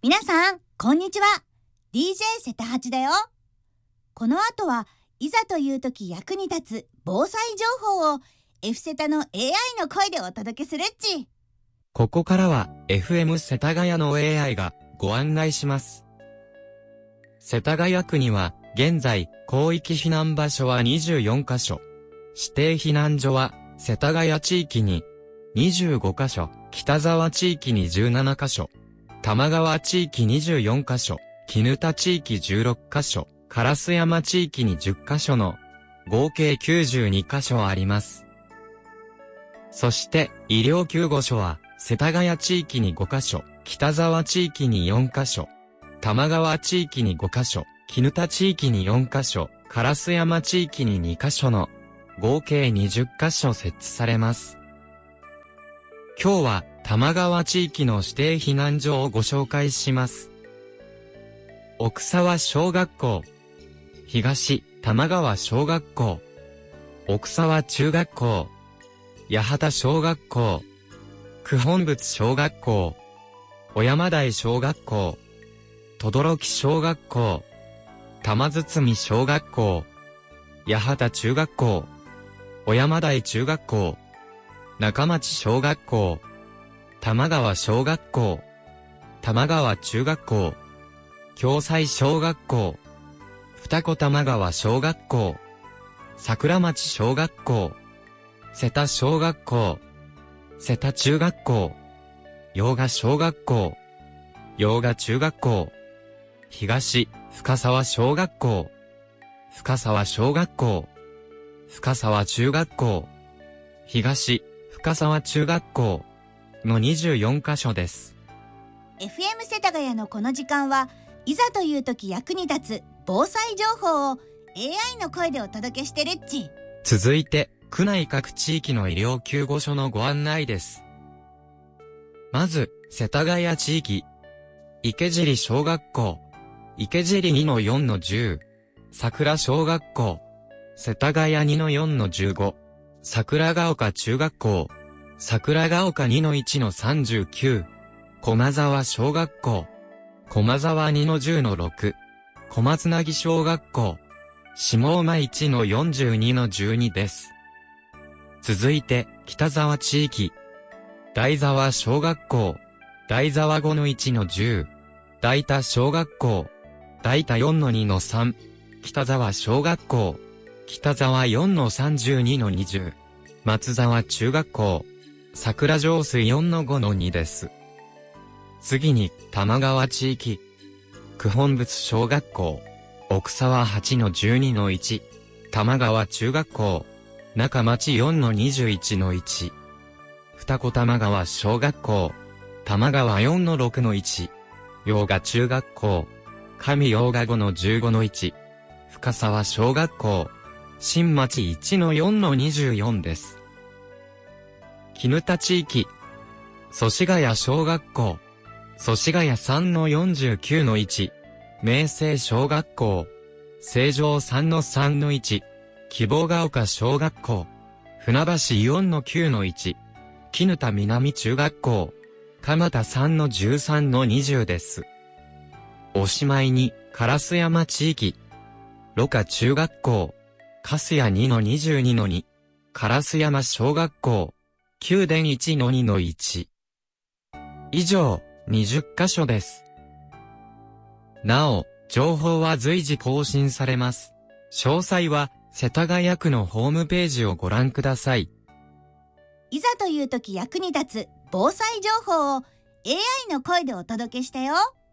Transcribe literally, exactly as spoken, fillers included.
皆さん、こんにちは。ディージェー 瀬田八だよ。この後はいざという時役に立つ防災情報を F セタの エーアイ の声でお届けするっち。 ここからは エフエム 世田谷の エーアイ がご案内します。世田谷区には現在広域避難場所はにじゅうよんかしょ、指定避難所は世田谷地域ににじゅうごかしょ、北沢地域にじゅうななかしょ、玉川地域にじゅうよんかしょ、絹田地域じゅうろっかしょ、烏山地域にじゅっかしょの合計きゅうじゅうにかしょあります。そして医療救護所は世田谷地域にごかしょ、北沢地域によんかしょ、玉川地域にごかしょ、絹田地域によんかしょ、烏山地域ににかしょの合計にじゅっかしょ設置されます。今日は玉川地域の指定避難所をご紹介します。奥沢小学校、東玉川小学校、奥沢中学校、八幡小学校、九本仏小学校、小山台小学校、等々力小学校、玉堤小学校、八幡中学校、小山台中学校、中町小学校、玉川小学校、玉川中学校、共済小学校、二子玉川小学校、桜町小学校、瀬田小学校、瀬田中学校、洋賀小学校、洋賀中学校、東深沢小学校、深沢小学校、深沢中学校、東深沢中学校のにじゅうよんかしょです。 エフエム 世田谷のこの時間はいざという時役に立つ防災情報を エーアイ の声でお届けしてるっち。 続いて区内各地域の医療救護所のご案内です。まず世田谷地域、池尻小学校、池尻 にのよんのじゅう、桜小学校、世田谷 にのよんのじゅうご、桜ヶ丘中学校、桜ヶ丘 にのいちのさんじゅうきゅう、駒沢小学校、駒沢 にのじゅうのろく、小松梛小学校、下馬 いちのよんじゅうにのじゅうにです。続いて北沢地域、大沢小学校、大沢 ごのいちのじゅう、大田小学校、大田 よんのにのさん、北沢小学校、北沢 よんのさんじゅうにのにじゅう、松沢中学校、桜上水 よんのごのにです。次に玉川地域、九本仏小学校、奥沢 はちのじゅうにのいち、玉川中学校、中町 よんのにじゅういちのいち、二子玉川小学校、玉川 よんのろくのいち、洋賀中学校、上洋賀 ごのじゅうごのいち、深沢小学校、新町 いちのよんのにじゅうよんです。絹田地域、祖師ヶ谷小学校、祖師ヶ谷 さんのよんじゅうきゅうのいち、明星小学校、成城 さんのさんのいち、希望ヶ丘小学校、船橋 よんのきゅうのいち、絹田南中学校、蒲田 さんのじゅうさんのにじゅうです。おしまいに、烏山地域、芦花中学校、粕谷 にのにじゅうにのに、烏山小学校、宮殿 いちのにのいち。以上、にじゅっかしょです。なお、情報は随時更新されます。詳細は、世田谷区のホームページをご覧ください。 いざという時役に立つ防災情報を エーアイ の声でお届けしたよ。